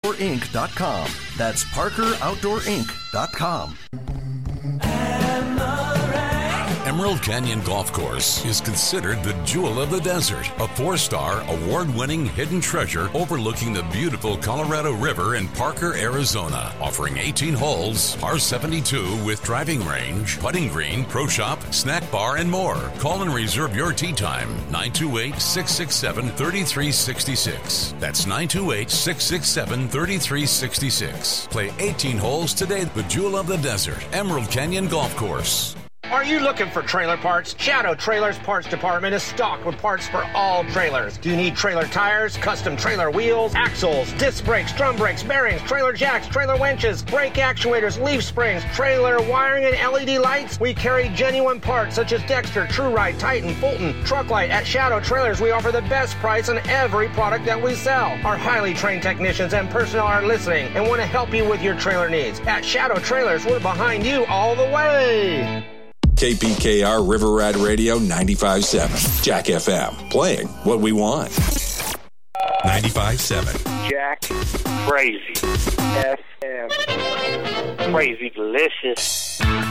ParkerOutdoorInc.com. That's ParkerOutdoorInc.com. Emerald Canyon Golf Course is considered the jewel of the desert, a 4-star, award-winning hidden treasure overlooking the beautiful Colorado River in Parker, Arizona, offering 18 holes, par 72 with driving range, putting green, pro shop, snack bar, and more. Call and reserve your tee time, 928-667-3366. That's 928-667-3366. Play 18 holes today, the jewel of the desert, Emerald Canyon Golf Course. Are you looking for trailer parts? Shadow Trailers Parts Department is stocked with parts for all trailers. Do you need trailer tires, custom trailer wheels, axles, disc brakes, drum brakes, bearings, trailer jacks, trailer winches, brake actuators, leaf springs, trailer wiring, and LED lights? We carry genuine parts such as Dexter, TrueRide, Titan, Fulton, Trucklight. At Shadow Trailers, we offer the best price on every product that we sell. Our highly trained technicians and personnel are listening and want to help you with your trailer needs. At Shadow Trailers, we're behind you all the way. KPKR River Rat Radio 95.7. Jack FM. Playing what we want. 95.7. Jack Crazy FM. Crazy delicious.